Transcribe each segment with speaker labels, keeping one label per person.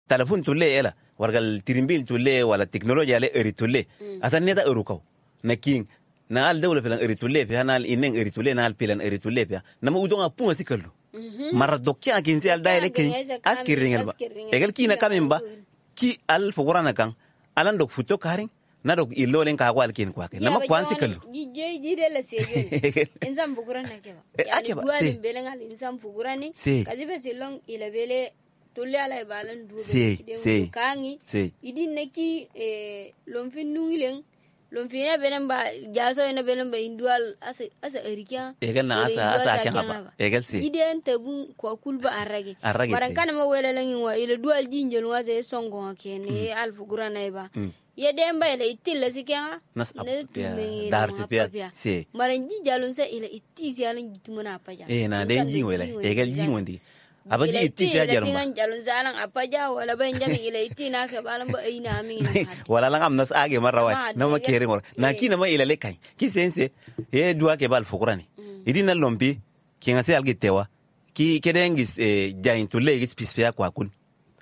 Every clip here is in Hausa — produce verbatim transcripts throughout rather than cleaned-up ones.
Speaker 1: telefon tulle ela wargal tirimbil tulle wala teknoloji ale eri tulle asan neta erukaw na king na al dawla filan eri tulle fi hanal inen eri tulle na al pilan eri tulle fi na ma udonga punga sikallu mara dokki akin si al daile kin askiringal ba egal kina kamin ba ki al fogorana kan alan dok futo karing na dok illolen ka gwal kin kwa ke na ma kwan sikallu
Speaker 2: jije jide la sejon inzam bugurana ke ba yani duwalin belengal inzam bugurani kazibe silong ila bele tulle ala balan duwe
Speaker 1: de
Speaker 2: kangi idin neki e lomfin nungilen lomfin ya benen ba jaso ina benen ba indual asa asa erikia
Speaker 1: egal na asa asa kan ba egal si
Speaker 2: idin tabun ko kulba arrage baran kana ma wela lan wa ila dual jinjel wa ze songo kene alfu gurana ba ye dem ba ila itilla sikya
Speaker 1: nas dar sipia si
Speaker 2: maran jijalun sa ila ittisi alan gitumuna paja
Speaker 1: e na den jin wela egal jin wandi abaji itti ya jarumba
Speaker 2: singan jalun zalan apaja wala ban jami ila itti na ka balan ba ina min
Speaker 1: wala lan am nas age marrawa na ma kere ngor na kina ma ila lekai ki sense e duwa ke bal fukurani idina lompi ki ngase algi tewa ki kedengis e jain to legis pispia kwa kun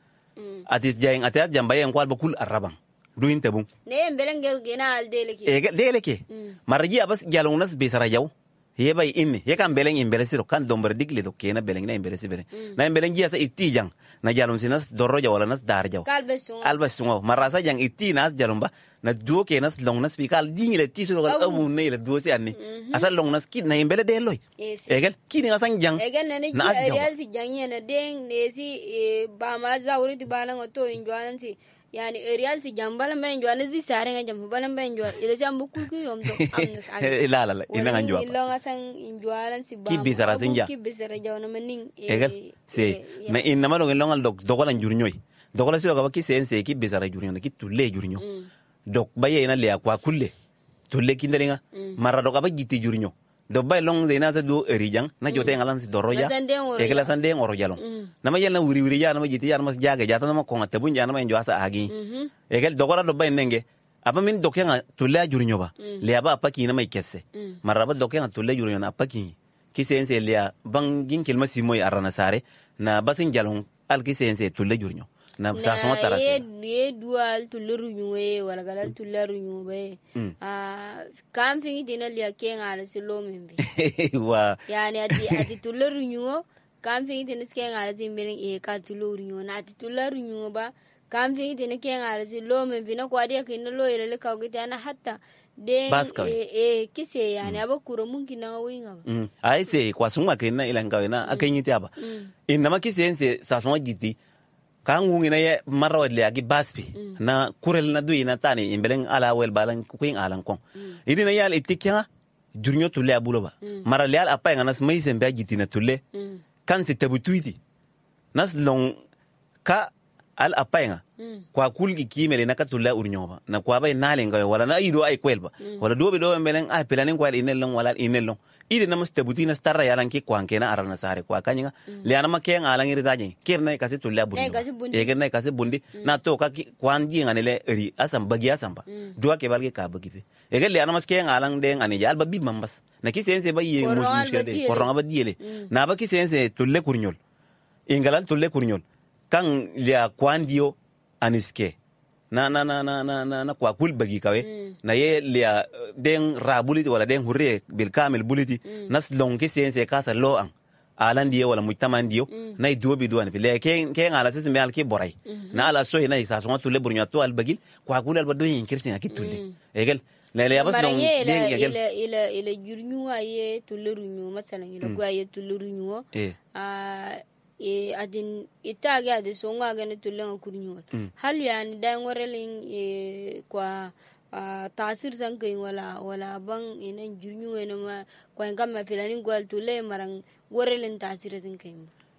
Speaker 1: atis jain atas jambaye en kwal bakul araban duin tabun
Speaker 2: ne mbelengel gena al deleke
Speaker 1: e deleke marji abas jalun nas besara jaw ye bay inni ye kan beleng imbelesi ro kan domber digle do kena beleng na imbelesi bele na beleng ji asa itti jang na jalum sinas dorroja wala nas darjaw albasungo marasa jang itti nas jalumba na duo kenas long nas pikal dingle ti so gal amu ne le duo si anni asa long nas kid na imbele de loy egel kini ngasan jang
Speaker 2: egel na ni real si jang yena deng ne si ba ma zawri di balang to injwanan si yani real si jambala men jwana zi sare nga jam bala men jwa ile si ambukul ki yom to amnas ag
Speaker 1: la la la ina nga jwa
Speaker 2: ilo nga sang injwalan si ba
Speaker 1: ki bisara sinja
Speaker 2: ki bisara jawna mening
Speaker 1: egel se na inna ma do ngel ngal dok dogola njurnyoy dogola si ga ki sense ki bisara jurnyo ki tulle jurnyo dok baye ina le akwa kulle tulle kindelinga mara dok aba jiti jurnyo do bay long zena sa do erijang na jote ngalan si doroja e kala sande ngoro jalong na ma yelna wuri wuri ya na ma jiti ya na mas jaga jata na ma ko ngata bunja na ma njwa sa agi e kel dogora do bay nenge aba min dokenga tulla jurnyo ba le aba apaki na mai kesse maraba dokenga tulla jurnyo na apaki ki sense le bangin kelma simoy arana sare na basin jalong al ki sense tulla jurnyo na sa so tarase
Speaker 2: ye dual tuluru nyuwe wala galal tularu nyuwe ah kam fingi dina liya kenga ala silo membe
Speaker 1: wa
Speaker 2: yani ati ati tuluru nyuwo kam fingi dina kenga ala zimbiring e ka tuluru nyuwo na ati tularu nyuwo ba kam fingi dina kenga ala silo membe na kwa dia kino lo ile ka ugita na hatta den e e kise yani abakuro mungi na winga
Speaker 1: mm ai se kwa sungwa kina ila ngawe na akanyiti aba inama kise ense sa so giti kan wungi na ye marrawat le agi baspi na kurel na duyi na tani imbeleng ala wel balan kuin alan kon idina yal itikya jurnyo tulle abuloba mara le al apa ngana smai sembe agitina tulle kan se tabutuiti nas long ka al apa nga kwa kulgi kimele na ka tulle urnyoba na kwa bay nalenga wala na ido ay kwelba wala dobe do mbeleng ay pelanin kwal inelong wala inelong ide namas tabuti na starra yalan ki kwanke na arana sare kwa kanyanga le anama ke ngalang iri taje kirna kasi tulla bundi e kirna kasi bundi na to ka kwanji nganele eri asam bagi asamba dua ke balge ka bagi e gele anama ke ngalang de ngani yal babi mambas na ki sense ba ye mus muskel de koronga ba diele na ba ki sense tulle kurnyol ingalal tulle kurnyol kan le kwandio aniske na na na na na na, na kwa kul bagi kawe mm. na ye lia den rabuliti wala den hurre bil kamil buliti mm. nas long ke sense kasa lo an alan die wala mujtaman dio mm. na dobi duan fi le ke ke ngala sisi me al ke boray mm-hmm. na ala so na isa so tulle burnya to al bagil kwa kul al bado yin kirsin akitulle mm. egel le le abas long den egel
Speaker 2: ila ila ila jurnyu aye tulle runyu masalan ila kwa ye tulle runyu a e adin itage ade songa gane tulenga kurnyol mm. hal yani dan warelin e kwa uh, tasir sankai wala wala bang inen jurnyu ene ma kwa ngam filani gwal tule marang warelin tasir sankai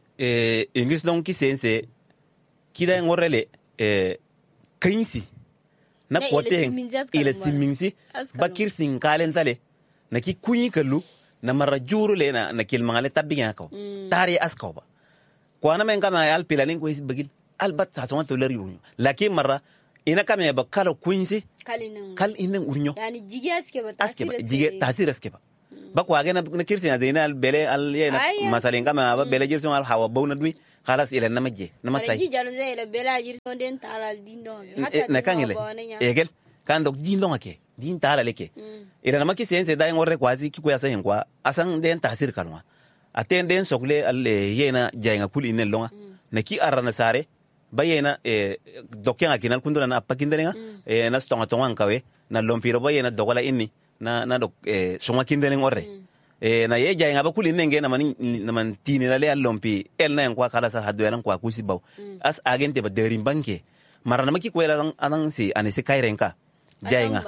Speaker 1: e ingis long ki sense kida ngorele e kainsi na pote ile siminsi bakir sin kalen tale na ki kunyi kallu na marajuru le na na kilmangale tabiga ko mm. tari asko ba kwana men kama al pilanin ko bagil albat sa son to ler yu lakin marra ina kama ba kala kunsi
Speaker 2: kalinin
Speaker 1: kal inen urnyo
Speaker 2: yani jige aske ba
Speaker 1: aske ba jige tasir aske ba ba kwa ga na kirsi na zaina al bele al yena masalin kama ba bele jirson al hawa bawna dwi khalas ila namaje namasai
Speaker 2: ji jalo zai la bela jir son den talal dindo
Speaker 1: na kan ile egel kan dok dindo ake din talal leke ila namaki sense dai ngorre kwazi ki ko yasan kwa asan den tasir kanwa aten den sokle alle yena jayga kul inen longa na ki arana sare bayena e dokya kinal kundura na pakindelenga e na stonga tonga kawe na lompiro bayena dogola inni na na dok e songa kindelen orre e na ye jayga ba kul inen nge na man na man tini na le lompi el na kwa kala sa hadwelan kwa kusi baw as agente ba derim banke marana maki ko ela anan si anese kairenka jayga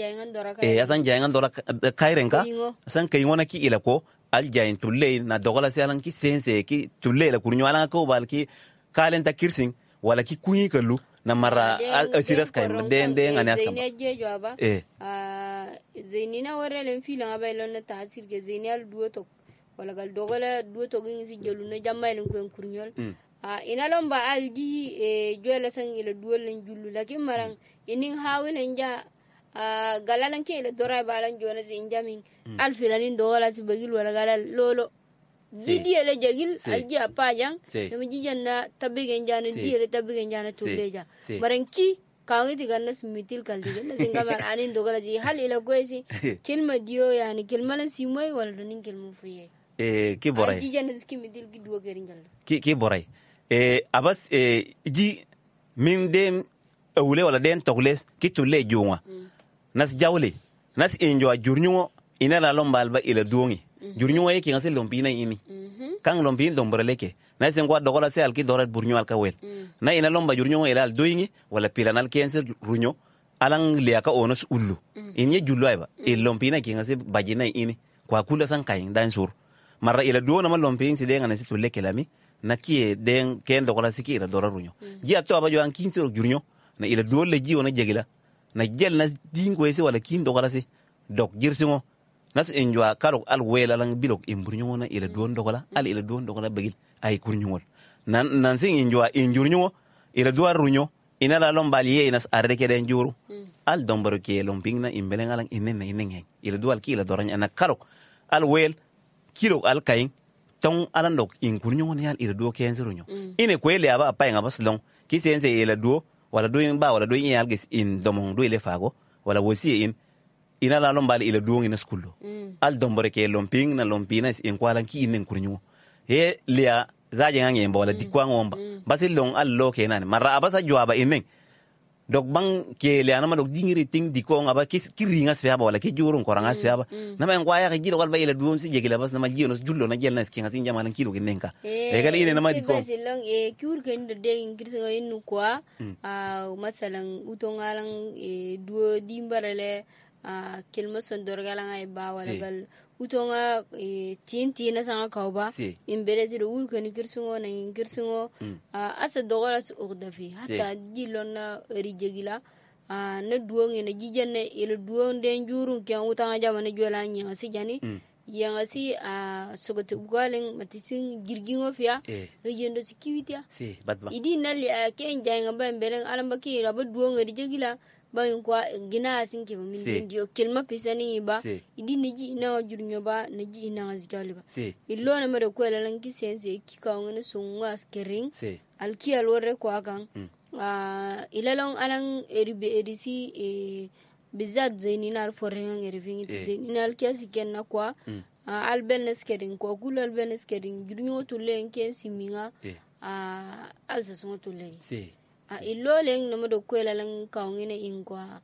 Speaker 1: e asan jayga dora kairenka asan kayngona ki ila ko al jayin tulle na dogola selan ki sense ki tulle la kurnyo ala ko bal ki kalen ta kirsin wala ki kunyi kallu na mara asiras kay den den ngani askam
Speaker 2: zeyni je jwaba
Speaker 1: eh
Speaker 2: ah zeyni na warelen filan abaylon na tasir ke zeyni al duoto wala gal dogola duoto ngi si jelu na jamaylen ko kurnyol ah ina lomba al di e jola san ila duolen jullu lakin marang inin hawilen ja Uh, galalan ke le dora balan jona zin jamin mm. al filanin dola si bagil wala galal lolo di di le jagil alji apajang dum jijan na tabigen jana di le tabigen jana tuleja maranki kaangi tiganna smitil kaldiga na singa man anin dogala ji hal ila goisi kilma dio yani kilma lan simoy wala donin kilmu fuye
Speaker 1: e ki boray
Speaker 2: jijan na skimitil ki duo geringal
Speaker 1: ki ki boray e abas e ji min dem awle wala den togles ki tulle jonga mm. nas jawle nas injo jurnyo ina la lombal ba ila duongi mm-hmm. jurnyo yake ngase lompina ini mm-hmm. kang lompin dombreleke na sen kwa dogola se alki dorat burnyo al kawel mm. na ina lomba jurnyo ila al doingi wala pilanal kense runyo alang liaka onos ullu mm. inye jullo ayba mm. il lompina ki ngase bajina ini kwa kula san kayin dan sur mara ila duona ma lompin si denga nasi tuleke lami na kie den ken dogola siki ila dorat runyo mm. ji atto abajo an kinse jurnyo na ila duolle ji ona jegila na jel na dingo ese wala kin dogala se dok jirsingo nas enjwa karo al wela lang bilok imburnyo na ila don dogala al ila don dogala bagil ay kurnyol nan nan sin enjwa enjurnyo ila duar runyo ina la lombali ye nas arreke den juru al dombaro ke lomping na imbelen alang inen na inen ila dual ki ila doranya na karo al wel kilo al kayin ton alan dok in kurnyo ne al ila do kenzi runyo ine kwele aba apa nga baslong ki sense ila do wala doyin ba wala doyin yalgis in domong do ile fago wala wosi in ina la lombali ila duong ina skullo mm. al dombore ke lomping na lompina in kwalan ki inen kurnyu he lia zaje ngange mbo wala mm. dikwa ngomba mm. basil long al lo ke nan mara abasa jwaba inen dok bang ke le anama dok dingiri ting diko ngaba kis kiringas fe aba wala ke jurun korangas fe aba mm. nama en kwaya ke jilo wal ba ila duong si jegila bas nama jiyo no jullo na jel na skinga sin jamanan kilo ginenka e gal ine nama diko
Speaker 2: long e kur ken de de ingirso inu kwa a masalan utongalang e duo dimbarale a kelma sondorgalang ay ba wala gal utonga e tinti na sanga kauba imbere ziro ul ken kirsungo na kirsungo asa dogala su ogdafi hatta jilona rijegila na duonge na jijane ile duon den jurun ken utanga jamane jola nya sijani yang asi a sogote gwalen matisin girgingo fiya yendo security
Speaker 1: si badba
Speaker 2: idi nali a ken janga ban belen alamba ki raba duonge rijegila bayin kwa gina sinke ba min dio kelma pisani ba idi niji na jurnyo ba niji na azgali ba illo na mare ko lalan ki sense ki ka ngene sunwa skering alki alwore ko akan a ilalon alan eribe edisi e bizat zainina forenga ngerifingi zainina alkiasi kenna kwa alben skering ko kul alben skering jurnyo to len ken siminga a alsa sunwa to len a illo len no do ko lalan kawngine inkwa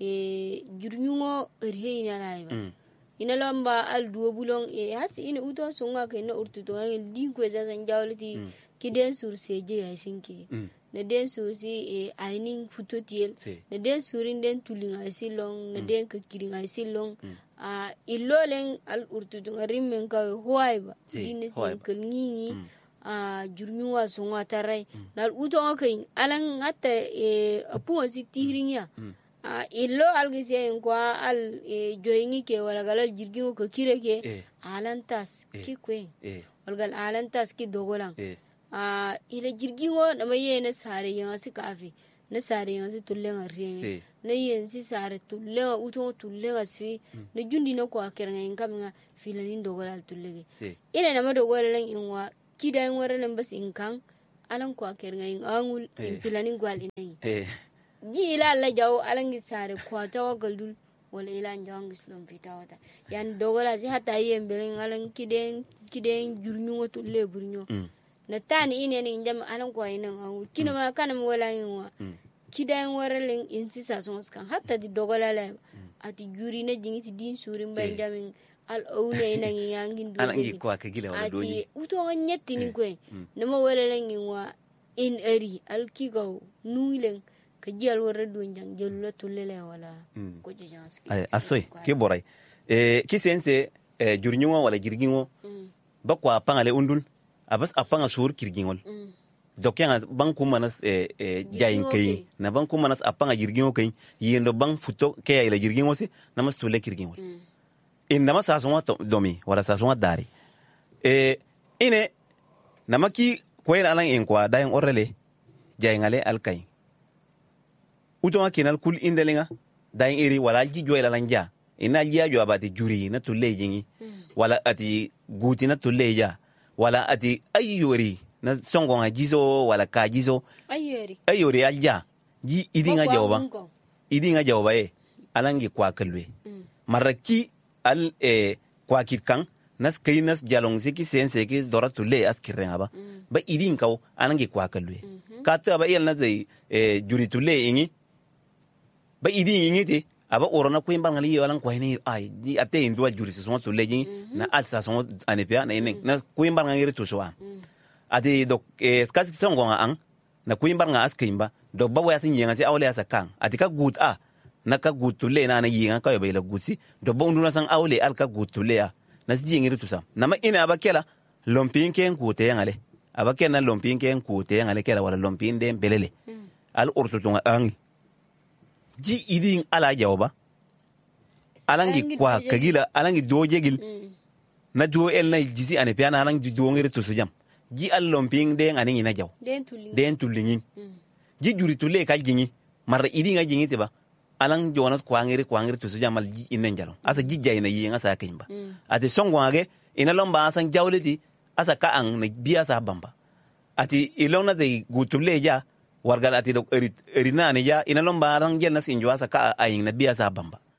Speaker 2: e jurnyo erheina laiba mm. ina lamba al duo bulong e hasi ina uto sunga ke no urtuto ngal din ko za san jawliti mm. kiden surse je ay sinki mm. na den sursi e ainin futotiel na den surin den tulinga silong na den ka kiringa silong mm. a illo len al urtuto ngarim ka hoaiba din sin kalngi mm. a jurnyuwa sunga tarai mm. na uto ngakin alan hatta e apu si tihrinya mm. a illo algisi en kwa al e joyingi ke wala galal jirgingo ko kireke eh. alantas eh. ki kwen eh. walgal alantas ki dogolan eh. a ila jirgingo na maye na sare yan si kafi na sare yan si tullen arrenge na yen si sare tullen uto tullen asfi mm. na jundi na ko akeranga en kaminga filanin dogolal tullege ina na ma dogolan inwa kidan waralen bas inkan alan kwa kerngayin angul filanin gwal inayi
Speaker 1: eh
Speaker 2: ji ila Allah jawo alan gisare kwa tawagal dul wala ila njang islam fita wata yan dogola si hata yen belen alan kiden kiden jurnyu wato le burnyo na tani ine ne njam alan kwa ina angul kina ma kana mo wala yinwa kiden waralen insisa sons kan hatta di dogola la ati juri na jingi ti din surin ban jamin al awne ina yangin du
Speaker 1: alan gi kwa ka gila wala doni
Speaker 2: ati uto nyetti ni kwe nama wala len yinwa in eri al kigaw nuilen ka jiyal warra duwan jang jelula tulele wala ko janski
Speaker 1: ay asoy ke boray eh kisense eh jurnyuwa wala jirginwo ba kwa pangale undun abas apanga sur kirgingol dokyan banku manas eh eh jayin kay na banku manas apanga jirginwo kay yendo bang futo ke ila jirginwo si namas tule kirgingol in nama sasonwa domi wala sasonwa dari eh ine namaki koyel alan en kwa dayen orrele jayingale alkay utoma kinal kul indelinga dayin iri wala alji joy la lanja ina alji ajo abati juri na tulle jingi wala ati guti na tulle ja wala ati ayori na songonga jizo wala ka jizo
Speaker 2: ayori
Speaker 1: ayori alja ji idinga jawba idinga jawba e alangi kwa kalwe maraki al e kwa kitkan nas kainas jalong seki sense ki dora tulle askirrenga ba ba idin kaw alangi kwa kalwe ka ta ba yel na zai e juri tulle ingi ba idi yingite aba orona ko imba ngali yalan ko ni ay di ate indwa juri so to leji na alsa so anepia na inen na ko imba ngali to so ate dok e skasi songo nga ang na ko imba nga askimba do ba wa sin yanga si awle asa kan ate ka gut a na ka gut to le na na yinga ka yobe la gutsi do ba unduna san awle al ka gut to le ya na si yingiri to sam na ma ina aba kela lompin ken ku te ngale aba kena lompin ken ku te ngale kela wala lompin den belele al urtu to ang ji idin ala jawba alangi kwa kagila alangi dojegil na do el na jisi ane piana alangi do ngere to sujam ji allomping de ngani ina jaw den tulingin ji juri tulle ka jingi mar idin ga jingi tiba alang jonas kwa ngere kwa ngere to sujam al ji inen jalo asa ji jay na yi ngasa kimba ate songwage ina lomba asan jawleti asa ka an na biya sa bamba ati ilona de gutulle ja wargal ati do erit erina ne ja ina lomba ran gel na sinjo asa ka ayin na biya sa bamba